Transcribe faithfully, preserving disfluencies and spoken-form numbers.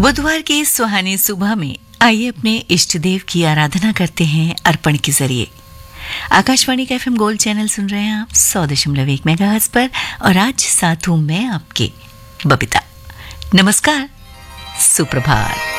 बुधवार की इस सुहानी सुबह में आइए अपने इष्ट देव की आराधना करते हैं अर्पण के जरिए। आकाशवाणी का एफएम गोल्ड चैनल सुन रहे हैं आप सौ दशमलव एक मेगाहर्ट्ज पर और आज साथ हूं मैं आपके बबीता। नमस्कार, सुप्रभात।